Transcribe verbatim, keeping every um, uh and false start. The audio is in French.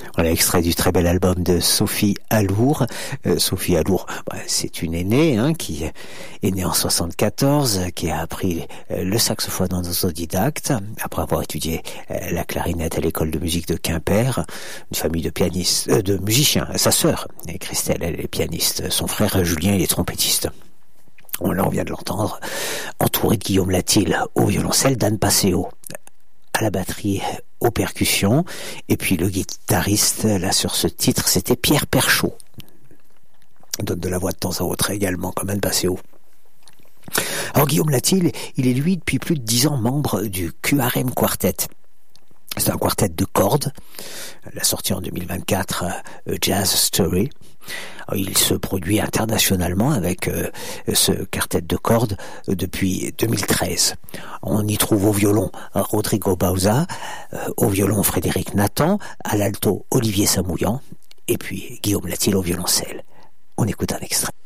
Voilà, extrait du très bel album de Sophie Allour. Euh, Sophie Allour, bah, c'est une aînée hein, qui est née en soixante-quatorze, qui a appris euh, le saxophone en autodidacte, après avoir étudié euh, la clarinette à l'école de musique de Quimper, une famille de pianistes, euh, de musiciens. Sa sœur, Christelle, elle est pianiste. Son frère Julien, il est trompettiste. On, là, on vient de l'entendre, entouré de Guillaume Latil au violoncelle, Dan Passeo à la batterie, aux percussions, et puis le guitariste, là, sur ce titre, c'était Pierre Perchaud. Il donne de la voix de temps à autre également, comme Dan Passeo. Alors, Guillaume Latil, il est, lui, depuis plus de dix ans, membre du Q R M Quartet. C'est un quartet de cordes. La sortie en deux mille vingt-quatre, euh, Jazz Story. Il se produit internationalement avec euh, ce quartet de cordes euh, depuis deux mille treize. On y trouve au violon Rodrigo Bauza, euh, au violon Frédéric Nathan, à l'alto Olivier Samouillan, et puis Guillaume Latil au violoncelle. On écoute un extrait.